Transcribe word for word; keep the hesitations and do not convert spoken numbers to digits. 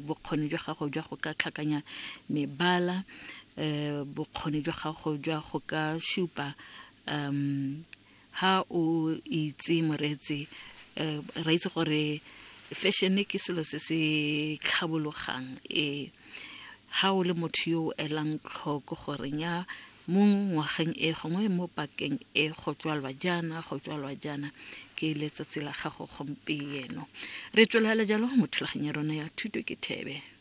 bokgoni jwa gago jwa go ka tlhakanya mebala eh bokgoni jwa gago jwa go ka shupa um ha o itse moretsi eh ra itse gore fashion ke selo se se tlhabologang e ha o le motho yo elang tlhoko gore nya mo ngwageng e gongwe mo pakeng e go tswalwa jana go tswalwa jana ke letsatsi la gago gompieno re tswela jalo mo thulaganya rona ya thuto ke thebe.